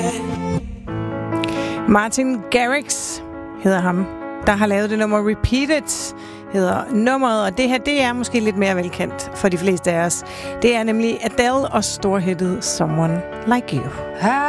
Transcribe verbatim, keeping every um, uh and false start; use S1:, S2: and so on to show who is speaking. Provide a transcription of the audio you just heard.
S1: Martin Garrix hedder ham, der har lavet det nummer. Repeated hedder nummeret, og det her, det er måske lidt mere velkendt for de fleste af os. Det er nemlig Adele og storhittet Someone Like You.